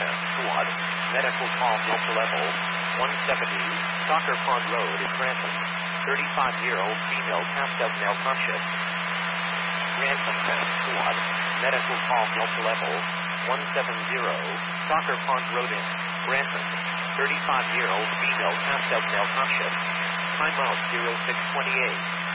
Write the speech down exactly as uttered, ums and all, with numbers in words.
test squad. Medical call Delta level one seventy, Soccer Pond Road in Grantham. thirty-five-year-old female passed out now conscious. Grantham test squad. Medical call Delta level one seventy, Soccer Pond Road in Grantham. thirty-five-year-old female passed out now conscious. Time out zero six twenty-eight.